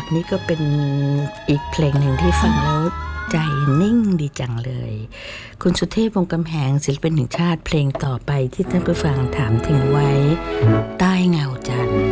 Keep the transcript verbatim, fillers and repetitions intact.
นี่ก็เป็นอีกเพลงหนึ่งที่ฟังแล้วใจนิ่งดีจังเลยคุณสุเทพ วงศ์กำแหงศิลปินแห่งชาติเพลงต่อไปที่ท่านผู้ฟังถามถึงไว้ใต้เงาจันทร์